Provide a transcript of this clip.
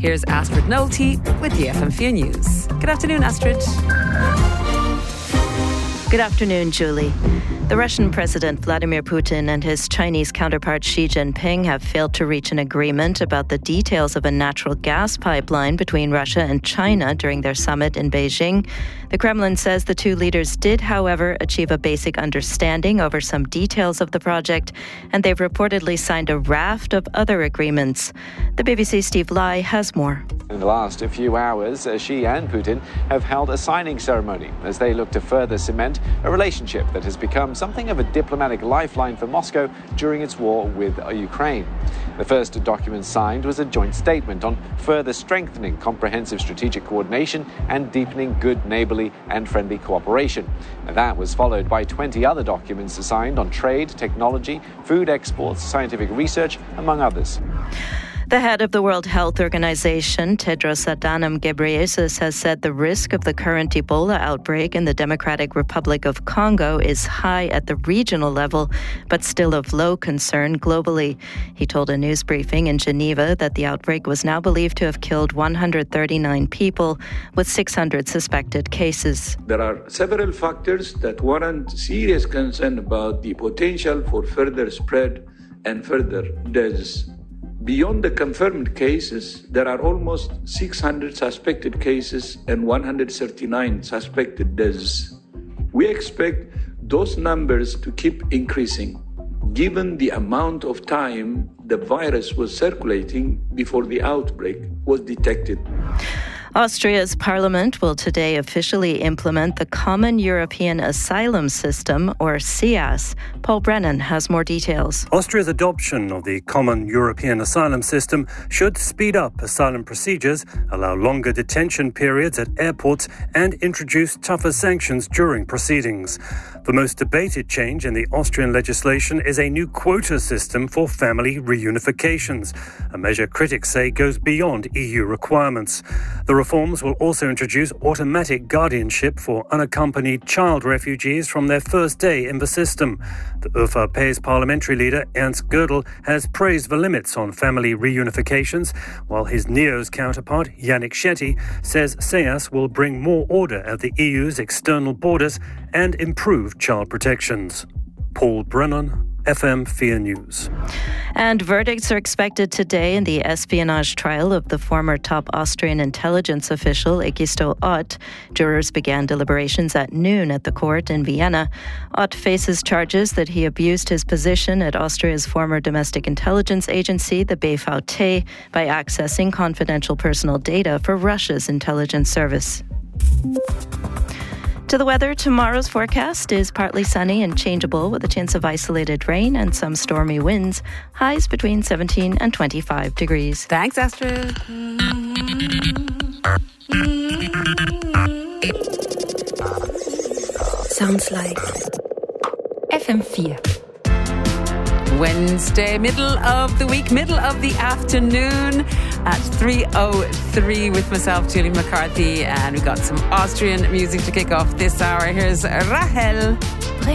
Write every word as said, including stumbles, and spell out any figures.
Here's Astrid Nolte with the F M F I A News. Good afternoon, Astrid. Good afternoon, Julie. The Russian President Vladimir Putin and his Chinese counterpart Xi Jinping have failed to reach an agreement about the details of a natural gas pipeline between Russia and China during their summit in Beijing. The Kremlin says the two leaders did, however, achieve a basic understanding over some details of the project, and they've reportedly signed a raft of other agreements. The B B C's Steve Lai has more. In the last few hours, Xi and Putin have held a signing ceremony as they look to further cement a relationship that has become something of a diplomatic lifeline for Moscow during its war with Ukraine. The first document signed was a joint statement on further strengthening comprehensive strategic coordination and deepening good neighbourly and friendly cooperation. And that was followed by twenty other documents signed on trade, technology, food exports, scientific research, among others. The head of the World Health Organization, Tedros Adhanom Ghebreyesus, has said the risk of the current Ebola outbreak in the Democratic Republic of Congo is high at the regional level, but still of low concern globally. He told a news briefing in Geneva that the outbreak was now believed to have killed one hundred thirty-nine people, with six hundred suspected cases. There are several factors that warrant serious concern about the potential for further spread and further deaths. Beyond the confirmed cases, there are almost six hundred suspected cases and one hundred thirty-nine suspected deaths. We expect those numbers to keep increasing, given the amount of time the virus was circulating before the outbreak was detected. Austria's parliament will today officially implement the Common European Asylum System, or C I A S. Paul Brennan has more details. Austria's adoption of the Common European Asylum System should speed up asylum procedures, allow longer detention periods at airports, and introduce tougher sanctions during proceedings. The most debated change in the Austrian legislation is a new quota system for family reunifications, a measure critics say goes beyond E U requirements. The reforms will also introduce automatic guardianship for unaccompanied child refugees from their first day in the system. The U F A's parliamentary leader, Ernst Gödel, has praised the limits on family reunifications, while his NEO's counterpart, Yannick Shetty, says C I A S will bring more order at the E U's external borders and improve child protections. Paul Brennan, F M F I A News. And verdicts are expected today in the espionage trial of the former top Austrian intelligence official Egisto Ott. Jurors began deliberations at noon at the court in Vienna. Ott faces charges that he abused his position at Austria's former domestic intelligence agency, the B V T, by accessing confidential personal data for Russia's intelligence service. To the weather, tomorrow's forecast is partly sunny and changeable with a chance of isolated rain and some stormy winds. Highs between seventeen and twenty-five degrees. Thanks, Astrid. Sounds like F M F I A. Wednesday, middle of the week, middle of the afternoon at three oh three with myself, Julie McCarthy, and we've got some Austrian music to kick off this hour. Here's Rahel.